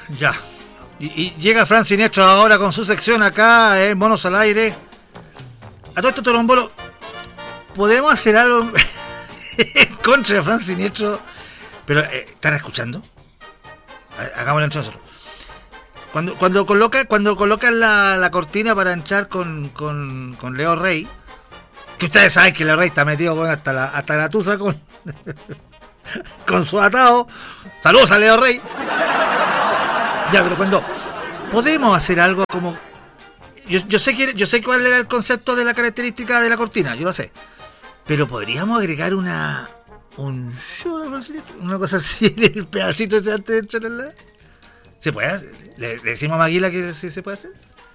Ya. Y llega Fran Siniestro ahora con su sección acá, Monos al Aire. A todo esto, Torombolo, ¿podemos hacer algo en contra de Fran Siniestro? Pero, ¿están escuchando? Hagámoslo entre nosotros. Cuando colocan la cortina para entrar con Leo Rey, que ustedes saben que Leo Rey está metido hasta la tusa con su atado. Saludos a Leo Rey. Ya, pero cuando podemos hacer algo como... Yo sé cuál era el concepto de la característica de la cortina, yo lo sé. Pero podríamos agregar una cosa así en el pedacito ese antes de entrar en la... ¿Se puede hacer? ¿Le decimos a Maguila que sí se puede hacer?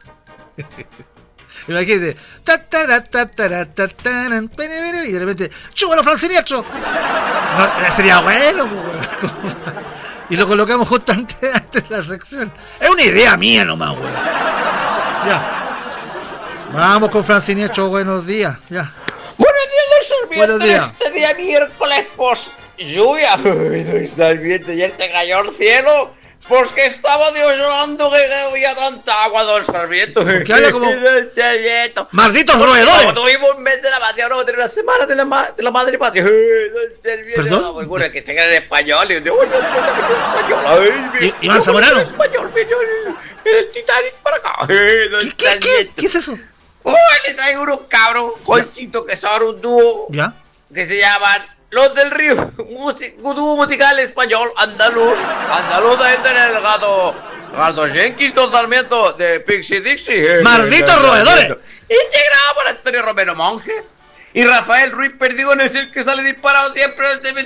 Imagínate. Y de repente, ¡chúbalo, Fran Siniestro! No, sería bueno. Y lo colocamos justo antes de la sección. Es una idea mía nomás, güey. Ya. Vamos con Fran Siniestro, buenos días. Ya. Buenos días, don Sarmiento. Buenos días. Este día miércoles, pues, lluvia. Ay, don Sarmiento, ayer te cayó el cielo. Pues que estaba Dios llorando que había tanta agua, don Sarmiento. ¿Qué habla como? Don Sarmiento. ¡Malditos roedores! Como tuvimos un mes de la patria, ahora vamos a tener una semana de la madre patria. Don Sarmiento. ¿Perdón? No, bueno, que se queda en español. Y yo, bueno, español. Iván Zamorano. Español, mira el Titanic para acá. ¿Qué es eso? Oh, le traigo unos cabros, jovencitos que son un dúo. ¿Ya? Que se llaman Los del Río, dúo musical español andaluz de el gato Jenkins, don Sarmiento, de Pixie Dixie. ¡Malditos roedores! Integrado por Antonio Romero Monge y Rafael Ruiz Perdigón, es el que sale disparado siempre.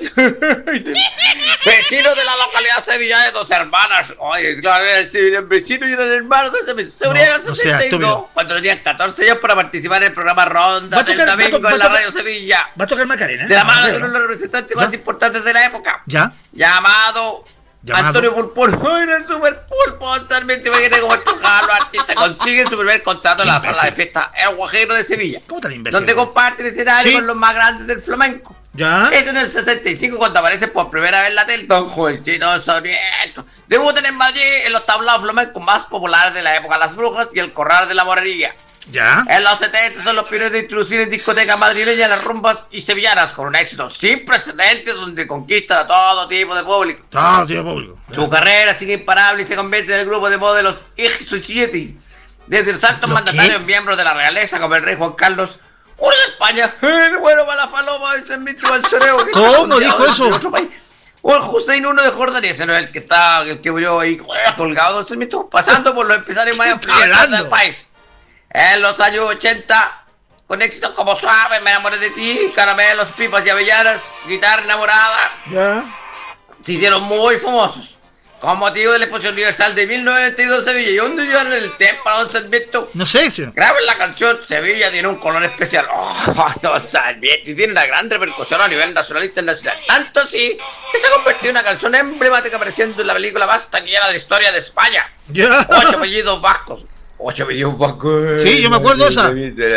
Vecino de la localidad sevillana de Dos Hermanas. Oye, claro, eran vecinos y eran hermanos. Se unieron en 62 cuando tenían 14 años para participar en el programa Ronda del domingo en la Radio Sevilla. ¿Va a tocar Macarena? De la mano de uno de los representantes más importantes de la época. ¿Ya? Llamado Antonio Pulpón. ¡Ay, era el super Pulpón! También imagínate cómo estos los artistas consiguen su primer contrato en la sala de fiesta El Guajiro de Sevilla. ¿Cómo tan imbécil? Donde comparten escenario con los más grandes del flamenco. ¿Ya? Es en el 65 cuando aparece por primera vez en la tele. Don Jovencito Sarmiento. Debutan en Madrid en los tablaos flamencos más populares de la época, Las Brujas y El Corral de la Morería. ¿Ya? En los 70 son los pioneros de introducir en discotecas madrileñas las rumbas y sevillanas con un éxito sin precedentes donde conquistan a todo tipo de público. Todo tipo de público. Su carrera sigue imparable y se convierte en el grupo de modelos X7. Desde los altos mandatarios miembros de la realeza como el rey Juan Carlos I de España, el bueno para la faloma, ese mito al cereo. ¿Cómo dijo eso? O el Hussein I de Jordania, ese no es el que murió ahí colgado, ese mito, pasando por los empresarios más influyentes del país. En los años 80, con éxitos como Suave, Me enamoré de ti, Caramelos, Pipas y Avellanas, Guitarra enamorada, ¿Ya? se hicieron muy famosos. Con motivo de la Exposición Universal de 1992 Sevilla. ¿Y dónde llevan el té para don Sarmiento? No sé, señor. Graben la canción Sevilla tiene un color especial. ¡Oh, don Sarmiento! Y tiene una gran repercusión a nivel nacional e internacional. Tanto así que se ha convertido en una canción emblemática apareciendo en la película más taquillera de la historia de España. ¿Ya? 8 apellidos vascos. 8 apellidos vascos. Sí, yo me acuerdo de esa. Sus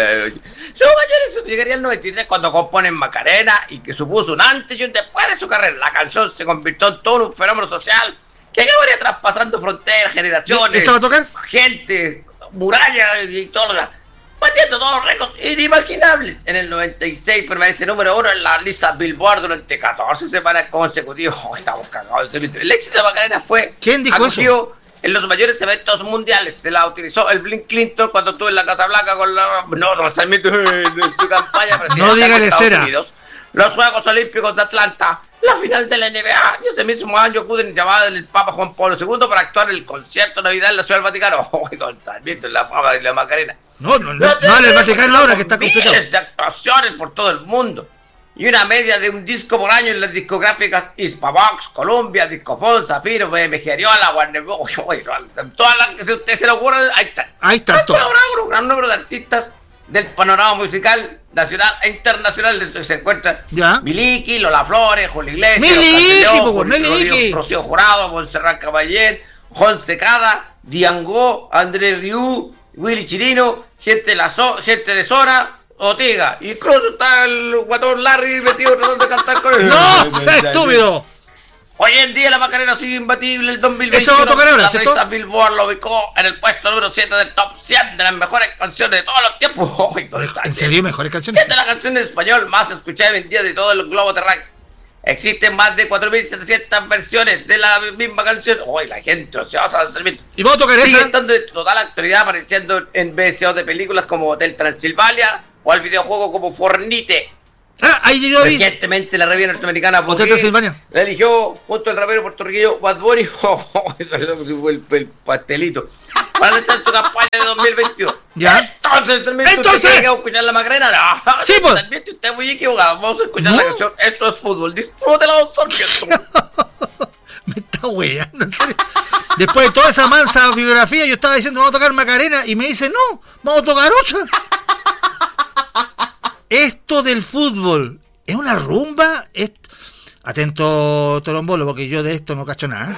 mayores llegaría al 93 cuando componen Macarena y que supuso un antes y un después de su carrera. La canción se convirtió en todo un fenómeno social que acabaría traspasando fronteras, generaciones. ¿Eso va a tocar? Gente, murallas y todo lo demás, batiendo todos los récords inimaginables. En el 96 permanece número 1 en la lista Billboard durante 14 semanas consecutivas. Oh, estamos cagados. El éxito de Macarena fue ¿Quién dijo eso? En los mayores eventos mundiales. Se la utilizó el Bill Clinton cuando estuvo en la Casa Blanca con la... No Sarmiento de su campaña presidencial. No dígale de Estados cera. Unidos. Los Juegos Olímpicos de Atlanta, la final de la NBA, y ese mismo año acuden llamadas del Papa Juan Pablo II para actuar en el concierto de Navidad en la Ciudad del Vaticano. ¡Oh, don Sarmiento, en la fama de la Macarena! No, en el Vaticano ahora que está complicado. Miles de actuaciones por todo el mundo. Y una media de un disco por año en las discográficas Hispavox, Columbia, Discofon, Zafiro, BMG Ariola, Warner Bros. Todas las que usted se le ocurra, ahí están. Ahí está todo. Un gran número de artistas del panorama musical nacional e internacional, donde se encuentran Miliki, Lola Flores, Julio Iglesias, Rocío Jurado, Montserrat Caballé, Jon Secada, Diango, Andrés Riu, Willy Chirino, gente de Zona, Otiga. Y incluso está el guatón Larry metido tratando de cantar con él. ¡No! ¡Sé estúpido! Hoy en día la Macarena sigue imbatible. El 2021 Eso la revista Billboard lo ubicó en el puesto número 7 del top 100 de las mejores canciones de todos los tiempos. ¿En serio mejores canciones? 7 de las canciones en español más escuchadas y vendidas de todo el globo terráqueo. Existen más de 4.700 versiones de la misma canción. Uy, la gente ociosa del servicio. ¿Y vos tocar sigue esa? estando de total actualidad, apareciendo en VCO de películas como Hotel Transilvania o al videojuego como Fornite. Ahí yo vi. Recientemente la revista norteamericana Hotel Transilvania la eligió junto al rapero puertorriqueño Bad Bunny el pastelito para lanzar su campaña de 2022. ¿Ya? Entonces ¿usted tiene que escuchar la Macarena? No, sí, pues. Usted está muy equivocado. Vamos a escuchar la canción. Esto es fútbol. Disfrútela, don Sarmiento. Me está weando, en serio. Después de toda esa mansa biografía, yo estaba diciendo, vamos a tocar Macarena, y me dice, no, vamos a tocar otra. Esto del fútbol, ¿es una rumba? Atento, Torombolo, porque yo de esto no cacho nada.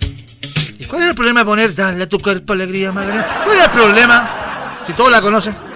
¿Y cuál es el problema de poner, dale a tu cuerpo alegría, Macarena? ¿Cuál es el problema? Si todos la conocen.